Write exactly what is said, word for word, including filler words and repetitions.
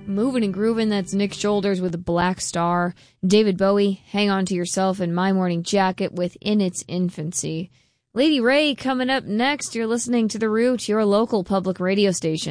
Moving and Grooving, that's Nick Shoulders with Black Star. David Bowie, Hang On to Yourself, and My Morning Jacket with In Its Infancy. Lady Ray coming up next. You're listening to The Root, your local public radio station.